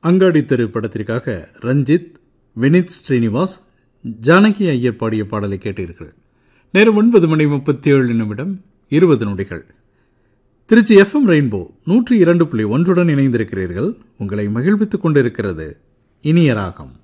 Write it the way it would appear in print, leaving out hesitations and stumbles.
அங்காடி தெரு படத்திற்காக ரஞ்சித், வினித் ஸ்ரீனிவாஸ், ஜானகி ஐயர் பாடிய பாடலை கேட்டீர்கள். நேரம் 9:37 திருச்சி FM ரெயின்போ 102.1 இணைந்திருக்கிறீர்கள். உங்களை மகிழ்வித்துக் கொண்டிருக்கிறது இனிய ராகம்.